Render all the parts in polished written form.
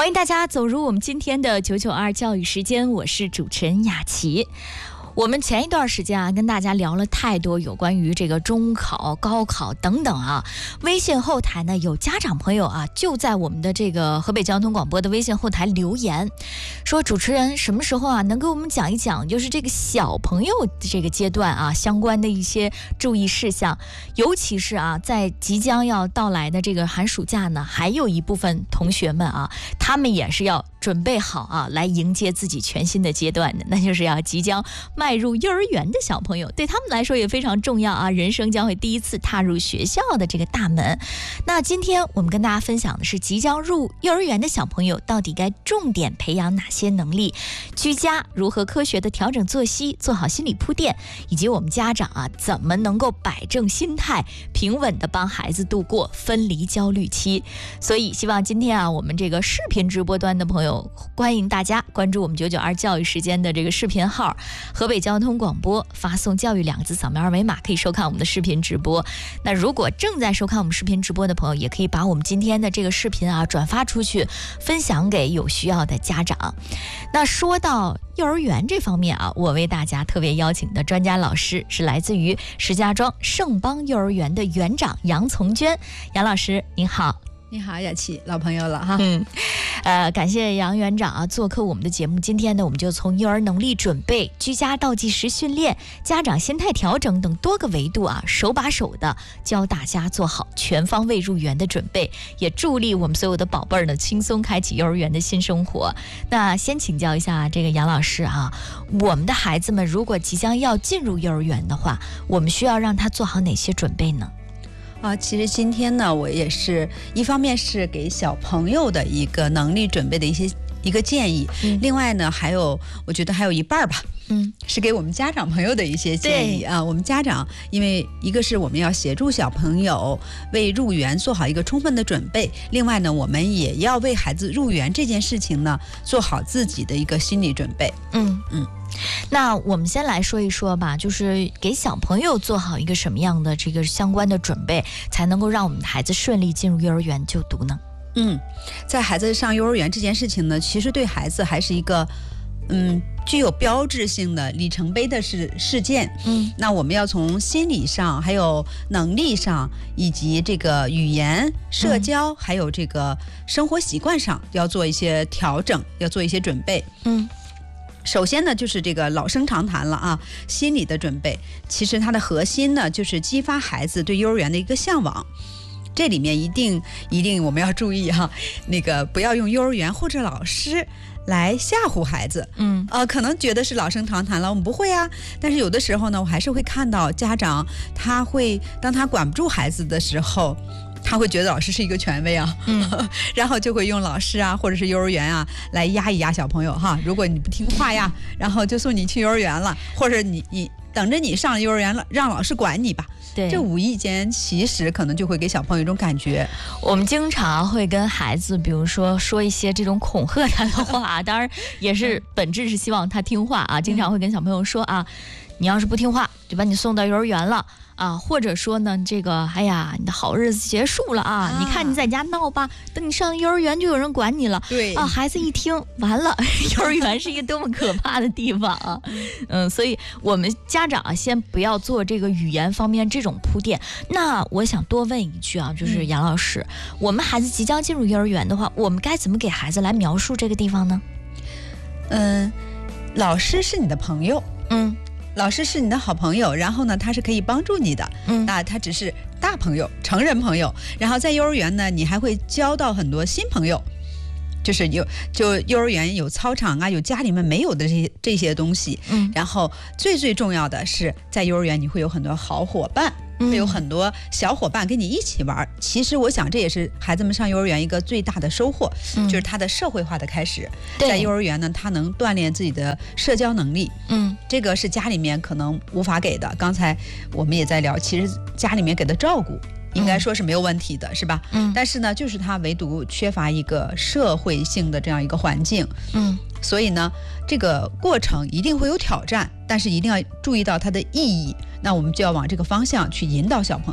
欢迎大家走入我们今天的992教育时间，我是主持人雅琪。我们前一段时间啊，跟大家聊了太多有关于这个中考、高考等等啊。微信后台呢，有家长朋友啊，就在我们的这个河北交通广播的微信后台留言，说主持人什么时候啊，能给我们讲一讲，就是这个小朋友这个阶段啊，相关的一些注意事项，尤其是啊，在即将要到来的这个寒暑假呢，还有一部分同学们啊，他们也是要准备好啊，来迎接自己全新的阶段的，那就是要即将迈入幼儿园的小朋友，对他们来说也非常重要啊，人生将会第一次踏入学校的这个大门。那今天我们跟大家分享的是，即将入幼儿园的小朋友到底该重点培养哪些能力，居家如何科学的调整作息，做好心理铺垫，以及我们家长啊怎么能够摆正心态，平稳的帮孩子度过分离焦虑期。所以希望今天啊，我们这个视频直播端的朋友，欢迎大家关注我们992教育时间的这个视频号，河北交通广播，发送教育2个字，扫描二维码可以收看我们的视频直播。那如果正在收看我们视频直播的朋友，也可以把我们今天的这个视频啊转发出去，分享给有需要的家长。那说到幼儿园这方面啊，我为大家特别邀请的专家老师是来自于石家庄盛邦幼儿园的园长杨从娟。杨老师您好。 你好，雅琪，老朋友了哈。 感谢杨园长啊做客我们的节目。今天呢，我们就从幼儿能力准备、居家倒计时训练、家长心态调整等多个维度啊，手把手的教大家做好全方位入园的准备，也助力我们所有的宝贝儿呢轻松开启幼儿园的新生活。那先请教一下这个杨老师啊，我们的孩子们如果即将要进入幼儿园的话，我们需要让他做好哪些准备呢？ 其实今天呢，我也是一方面是给小朋友的一个能力准备的一个建议，另外呢，我觉得还有一半吧，是给我们家长朋友的一些建议啊。我们家长，因为一个是我们要协助小朋友为入园做好一个充分的准备，另外呢，我们也要为孩子入园这件事情呢做好自己的一个心理准备。 那我们先来说一说吧，就是给小朋友做好一个什么样的这个相关的准备，才能够让我们的孩子顺利进入幼儿园就读呢？ 在孩子上幼儿园这件事情呢，其实对孩子还是一个具有标志性的里程碑的事件。那我们要从心理上，还有能力上，以及这个语言、社交，还有这个生活习惯上，要做一些调整，要做一些准备。首先呢，就是这个老生常谈了啊，心理的准备。其实它的核心呢，就是激发孩子对幼儿园的一个向往。这里面一定我们要注意哈，那个不要用幼儿园或者老师来吓唬孩子。可能觉得是老生常谈了，我们不会啊。但是有的时候呢，我还是会看到家长当他管不住孩子的时候，他会觉得老师是一个权威啊，然后就会用老师啊或者是幼儿园啊来压一压小朋友哈。如果你不听话呀，然后就送你去幼儿园了，或者你等着你上幼儿园了，让老师管你吧。对，这无意间其实可能就会给小朋友一种感觉。 我们经常会跟孩子，比如说一些这种恐吓他的话，当然也是本质是希望他听话啊。经常会跟小朋友说啊，你要是不听话，就把你送到幼儿园了。或者说呢，这个哎呀，你的好日子结束了啊！你看你在家闹吧，等你上幼儿园就有人管你了。对啊，孩子一听完了，幼儿园是一个多么可怕的地方啊！所以我们家长啊，先不要做这个语言方面这种铺垫。那我想多问一句啊，就是杨老师，我们孩子即将进入幼儿园的话，我们该怎么给孩子来描述这个地方呢？ 老师是你的朋友。老师是你的好朋友，然后呢，他是可以帮助你的。那他只是大朋友、成人朋友。然后在幼儿园呢，你还会交到很多新朋友，就是幼儿园有操场啊，有家里面没有的这些东西。然后最重要的是，在幼儿园你会有很多好伙伴。会有很多小伙伴跟你一起玩。其实我想这也是孩子们上幼儿园一个最大的收获，就是他的社会化的开始。在幼儿园呢，他能锻炼自己的社交能力。这个是家里面可能无法给的。刚才我们也在聊，其实家里面给的照顾应该说是没有问题的，是吧？但是呢，就是他唯独缺乏一个社会性的这样一个环境。所以呢，这个过程一定会有挑战，但是一定要注意到它的意义。那我们就要往这个方向去引导小朋友。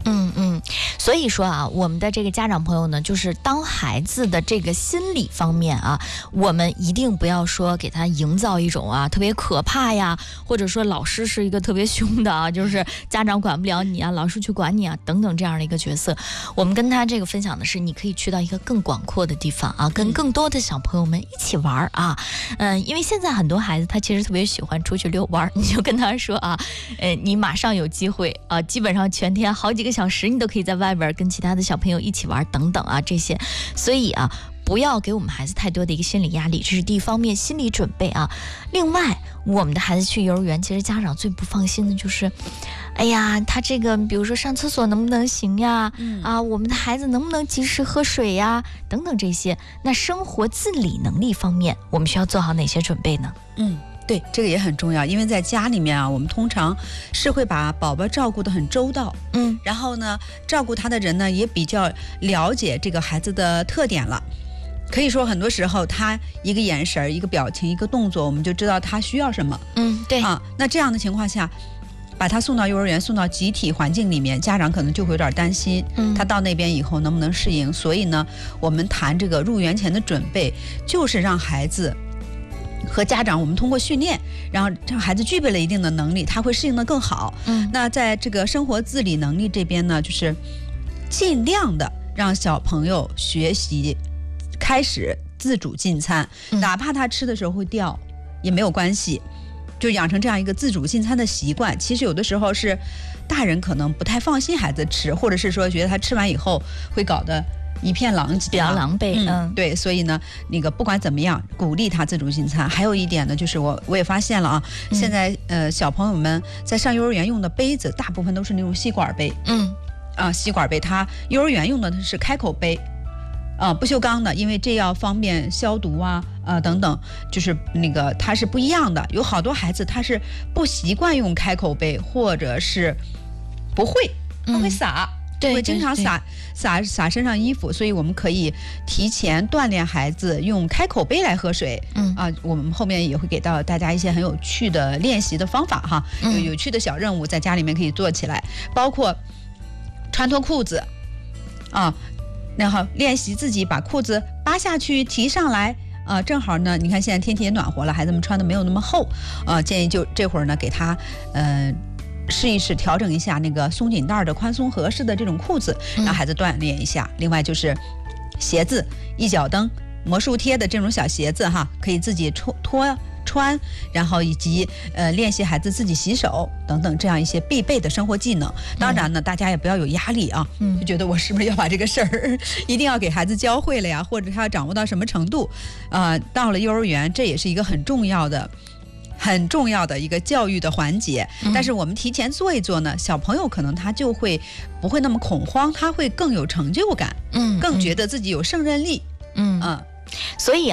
所以说啊，我们的这个家长朋友呢，就是当孩子的这个心理方面啊，我们一定不要说给他营造一种特别可怕呀，或者说老师是一个特别凶的就是家长管不了你啊，老师去管你啊等等这样的一个角色。我们跟他这个分享的是，你可以去到一个更广阔的地方啊，跟更多的小朋友们一起玩啊。因为现在很多孩子他其实特别喜欢出去遛弯，你就跟他说啊，你马上有机会啊，基本上全天好几个小时你都可以在外边跟其他的小朋友一起玩等等啊这些。所以啊，不要给我们孩子太多的一个心理压力，这是第一方面心理准备啊。另外，我们的孩子去幼儿园，其实家长最不放心的就是，哎呀，他这个比如说上厕所能不能行呀？我们的孩子能不能及时喝水呀？等等这些。那生活自理能力方面，我们需要做好哪些准备呢？ 对，这个也很重要，因为在家里面啊，我们通常是会把宝宝照顾得很周到，然后呢，照顾他的人呢也比较了解这个孩子的特点了。可以说很多时候他一个眼神、一个表情、一个动作，我们就知道他需要什么。 对啊，那这样的情况下，把他送到幼儿园，送到集体环境里面，家长可能就会有点担心，他到那边以后能不能适应。所以呢，我们谈这个入园前的准备，就是让孩子和家长，我们通过训练，然后让孩子具备了一定的能力，他会适应得更好。那在这个生活自理能力这边呢，就是尽量的让小朋友学习开始自主进餐，哪怕他吃的时候会掉也没有关系，就养成这样一个自主进餐的习惯。其实有的时候是大人可能不太放心孩子吃，或者是说觉得他吃完以后会搞得一片狼藉， 比较狼狈。 对，所以呢，不管怎么样，鼓励他自主进餐。还有一点呢，就是我也发现了啊，现在小朋友们在上幼儿园用的杯子，大部分都是那种吸管杯。吸管杯，他幼儿园用的是开口杯，不锈钢的，因为这要方便消毒等等，就是它是不一样的。有好多孩子他是不习惯用开口杯，或者是不会，他会洒。会经常洒身上衣服，所以我们可以提前锻炼孩子用开口杯来喝水。我们后面也会给到大家一些很有趣的练习的方法哈，有趣的小任务在家里面可以做起来，包括穿脱裤子然后练习自己把裤子扒下去提上来。正好呢，你看现在天气也暖和了，孩子们穿的没有那么厚，建议就这会儿呢给他试一试调整一下那个松紧带的宽松合适的这种裤子，让孩子锻炼一下。另外就是鞋子，一脚蹬、魔术贴的这种小鞋子可以自己穿，然后以及练习孩子自己洗手等等这样一些必备的生活技能。当然呢，大家也不要有压力就觉得我是不是要把这个事儿一定要给孩子教会了呀，或者他要掌握到什么程度。到了幼儿园，这也是一个很重要的一个教育的环节，但是我们提前做一做呢，小朋友可能他就会不会那么恐慌，他会更有成就感，更觉得自己有胜任力。所以